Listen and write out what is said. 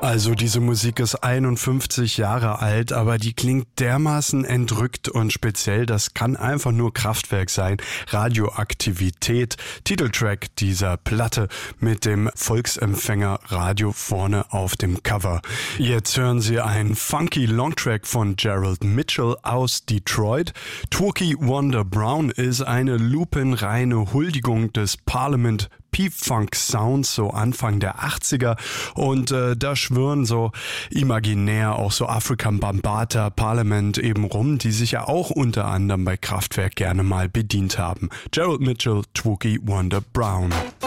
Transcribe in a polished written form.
Also diese Musik ist 51 Jahre alt, aber die klingt dermaßen entrückt und speziell, das kann einfach nur Kraftwerk sein. Radioaktivität, Titeltrack dieser Platte mit dem Volksempfänger Radio vorne auf dem Cover. Jetzt hören Sie einen funky Longtrack von Gerald Mitchell aus Detroit. Twookie Wonder Brown ist eine lupenreine Huldigung des Parliament P-Funk Sounds, so Anfang der 80er, und da schwören so imaginär auch so African Bambaataa, Parliament eben rum, die sich ja auch unter anderem bei Kraftwerk gerne mal bedient haben. Gerald Mitchell, Twookie Wonder Brown.